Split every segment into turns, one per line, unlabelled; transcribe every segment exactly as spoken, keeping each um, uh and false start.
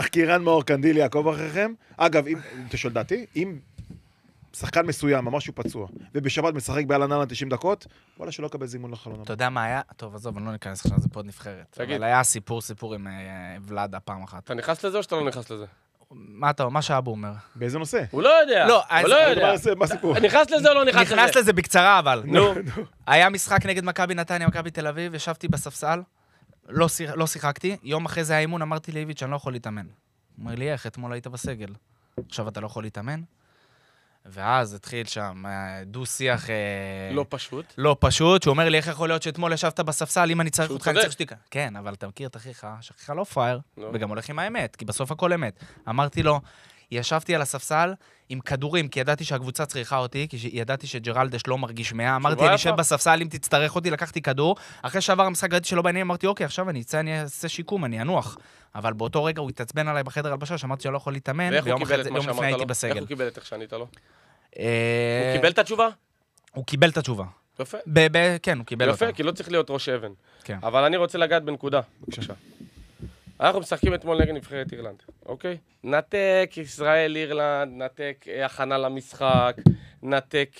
תחקירן מאור קנדיל יעקב אחריכם. אגב, אם אתה שואל דעתי, אם שחקן מסוים, ממש הוא פצוע, ובשבת משחק באלננה תשעים דקות, וואלה שלא יקבל זימון לחלון.
אתה יודע מה היה? טוב, עזוב, אני לא ניכנס עכשיו, זה פה נבחרת. אבל היה סיפור, סיפור עם ולדה פעם אחת.
אתה נכנס לזה או שאתה לא נכנס לזה?
מה אתה, מה שאבו אומר?
באיזה נושא?
הוא לא יודע.
לא,
הוא לא יודע.
מה הסיפור?
נכנס לזה או לא נכנס לזה?
נכנס לזה בקצרה, אבל.
נו.
היה משחק נגד מכבי נתניה, מכבי תל אביב, ישבתי בספסל, לא, שיח, לא שיחקתי, יום אחרי זה האימון, אמרתי לאיביץ' אני לא יכול להתאמן. הוא אומר לי, איך, אתמול היית בסגל. עכשיו אתה לא יכול להתאמן? ואז התחיל שם דו שיח...
לא פשוט.
לא פשוט, שהוא אומר לי, איך יכול להיות שאתמול ישבת בספסל, אם אני צריך אותך, אני צריך שתיקה. כן, אבל אתה מכיר את אחיך, שאחיך לא פייר, וגם הולך עם האמת, כי בסוף הכל אמת. אמרתי לו, ישבתי על הספסל עם כדורים, כי ידעתי שהקבוצה צריכה אותי, כי ידעתי שג'רלדש לא מרגיש מאה, אמרתי, אני אשב בספסל, אם תצטרך אותי, לקחתי כדור, אחרי שעבר המשחק ראיתי שלא בעניין, אמרתי, אוקיי, עכשיו אני אצא, אני אעשה שיקום, אני אנוח. אבל באותו רגע הוא התעצבן עליי בחדר הלבשה, שאמרתי שאני לא יכול להתאמן, ויום לפני הייתי בסגל.
איך הוא קיבל את איך שענית לו? הוא קיבל את התשובה?
הוא קיבל את התשובה.
יפה.
כן, הוא קיבל אותה.
יפה, כי לא צריך להיות ראש אבן.
כן.
אבל אני רוצה לגעת בנקודה. בבקשה. אנחנו משחקים אתמול נגד נבחרת אירלנד, אוקיי? נתק ישראל, אירלנד, נתק הכנה למשחק, נתק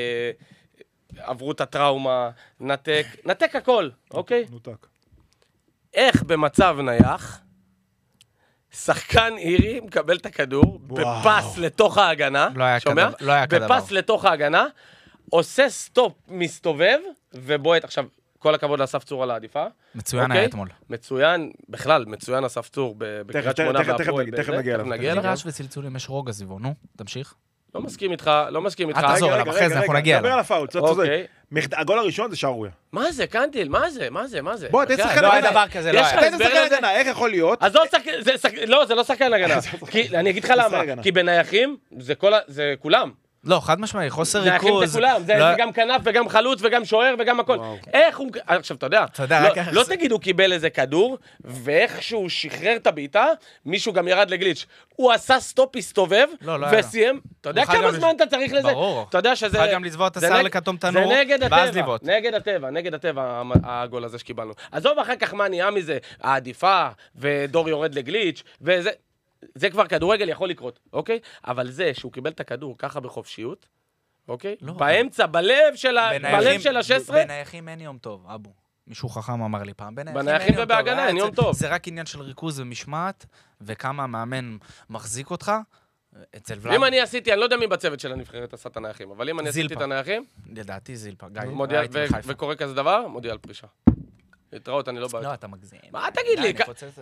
עברו את הטראומה, נתק, נתק הכל, אוקיי?
נותק.
איך במצב נייח, שחקן אירי מקבל את הכדור, בפס לתוך ההגנה, שומע? בפס לתוך ההגנה, עושה סטופ, מסתובב, ובועט, עכשיו, כל הכבוד לאסף צור על העדיפה.
מצוין היה אתמול.
מצוין, בכלל, מצוין אסף צור בקריית שמונה והפועל.
תכף נגיע אליו.
נגיע אליו.
רעש וצלצולים, יש רוגע סביבו, נו, תמשיך.
לא מסכים איתך, לא מסכים איתך.
אל תחזור אליו, אחרי זה אנחנו נגיע אליו.
דבר על הפאול, צודק. הגול הראשון זה שערוריה.
מה זה, קנטיל? מה זה? מה זה? מה זה?
בוא, תן שחקן
לא היה דבר כזה, לא היה.
תן שחקן הגנה, איך יכול להיות?
אז לא, זה לא שחקן הגנה. אני אגיד לך למה. כי בנייחים, זה כולם.
לא, חד משמעי, חוסר
נייחים זה
ריכוז.
כולם, זה גם כנף וגם חלוץ וגם שוער וגם הכל. איך הוא... עכשיו, אתה יודע, לא תגיד הוא קיבל איזה כדור, ואיך שהוא שחרר את הבעיטה, מישהו גם ירד לגליץ'. הוא עשה סטופ, הסתובב, וסיים. אתה יודע כמה זמן אתה צריך לזה?
ברור.
אתה יודע שזה...
צריך גם לזבוע את השיער לכתום תנור,
זה נגד
ואז
הטבע,
לבעוט.
נגד הטבע, נגד הטבע, הגול הזה שקיבלנו. עזוב אחר כך מה נהיה מזה, העדיפה, ודור יורד לגליץ', וזה... זה כבר כדורגל יכול לקרות, אוקיי? אבל זה שהוא קיבל את הכדור ככה בחופשיות, אוקיי? באמצע, בלב של ה-שש עשרה...
בנייחים אין יום טוב, אבו. מישהו חכם אמר לי פעם.
בנייחים ובהגנה אין יום טוב.
זה רק עניין של ריכוז ומשמעת, וכמה המאמן מחזיק אותך. אצל ולד...
אם אני עשיתי, אני לא יודע מי בצוות של הנבחרת עשה את הנייחים, אבל אם אני עשיתי את הנייחים...
לדעתי זילפה, גיא.
וקורא כזה דבר, מודיע על פרישה. להתראות, אני לא בא.
לא, אתה מגזים.
מה תגיד לי?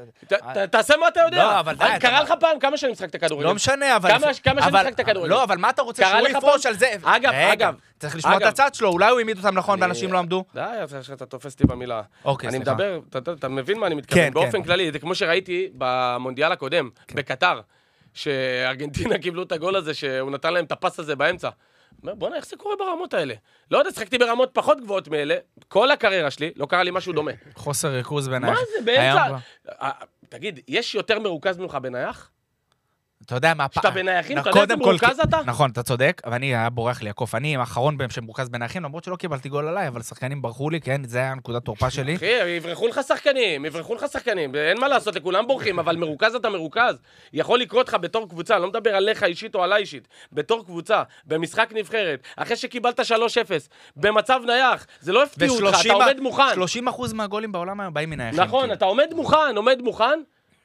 תעשה מה אתה יודע.
לא, אבל די.
קרא לך פעם כמה שאני משחק את הכדורגל.
לא משנה, אבל...
כמה שאני משחק את הכדורגל.
לא, אבל מה אתה רוצה שהוא יפרוש על זה?
אגב, אגב.
צריך לשמוע את הצד שלו, אולי הוא העמיד אותם נכון ואנשים לא עמדו.
די, אתה תופס אותי במילה.
אוקיי,
סליחה. אני מדבר, אתה מבין מה אני מתכוון. באופן כללי, זה כמו שראיתי במונדיאל הקודם, בקטר, שארגנטינה קיבלו את הגול הזה, שהוא נתן להם את הפס הזה באמצע. בוא'נה, איך זה קורה ברמות האלה? לא יודע, שחקתי ברמות פחות גבוהות מאלה, כל הקריירה שלי, לא קרה לי משהו דומה.
חוסר ריכוז בנייח.
מה זה, באמצע? תגיד, יש יותר מרוכז ממך בנייח?
אתה יודע מה...
שאתה בנייחים, אתה יודע איזה מרוכז אתה?
נכון, אתה צודק, אבל אני היה בורח לי הקוף. אני האחרון בהם שמרוכז בנייחים, למרות שלא קיבלתי גול עליי, אבל שחקנים ברחו לי, כן, זה היה נקודת תורפה שלי.
אחי, יברחו לך שחקנים, יברחו לך שחקנים, אין מה לעשות, לכולם בורחים, אבל מרוכז אתה מרוכז. יכול לקרות לך בתור קבוצה, אני לא מדבר עליך אישית או עליי אישית, בתור קבוצה, במשחק נבחרת, אחרי שקיבלת שלוש אפס, במצב נייח, זה לא הפתיע אותך, אתה עומד מוכן.
שלושים אחוז מהגולים בעולם היום באים מנייחים.
נכון, אתה עומד מוכן, עומד מוכן.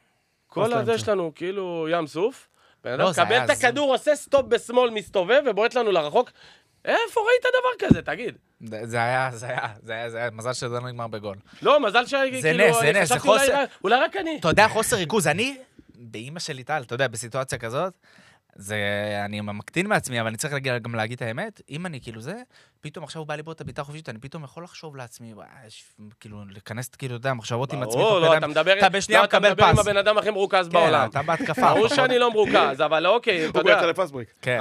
כל הזה שלנו כאילו ים סוף. בן אדם קבל את הכדור, עושה סטופ בשמאל, מסתובב ובועט לנו לרחוק. איפה ראית דבר כזה, תגיד?
זה היה, זה היה, זה היה, זה היה, מזל שזה לא נגמר בגול.
לא, מזל שכאילו,
זה נס, זה נס, זה חוסר...
אולי רק אני.
אתה יודע, חוסר ריכוז, אני, באמא שלי טל, אתה יודע, בסיטואציה כזאת, זה, אני מקטין מעצמי, אבל אני צריך להגיע, גם להגיד את האמת, אם אני כאילו זה, פתאום עכשיו הוא בא לי בו את הביטה חופשית, אני פתאום יכול לחשוב לעצמי, כאילו, לכנס, כאילו, אתה יודע, מחשבות עם עצמי,
לא, אתה מדבר, אתה בשנייה מקבל פס. עם הבן אדם הכי מרוכז בעולם.
אתה בהתקפה.
ברור שאני לא מרוכז, אבל אוקיי, אתה יודע.
הוא יצא לפסבריק.
כן.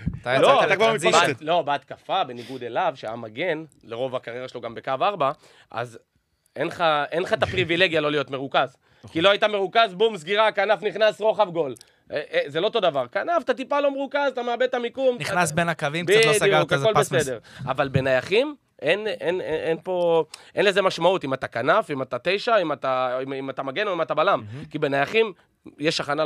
לא, בהתקפה, בניגוד אליו, שהיה מגן, לרוב הקריירה שלו גם בקו ארבע, אז אין לך את הפריבילגיה לא להיות מרוכז. כי לא היית מרוכז, בום, סגירה, כנף נכנס, רוחב גול. זה לא אותו דבר. כנף, אתה טיפה לא מרוכז, אתה מאבד את המיקום.
נכנס בין הקווים, קצת לא סגרת איזה פס מס.
אבל בנייחים, אין פה, אין לזה משמעות. אם אתה כנף, אם אתה תשע, אם אתה מגן או אם אתה בלם. כי בנייחים, יש הכנה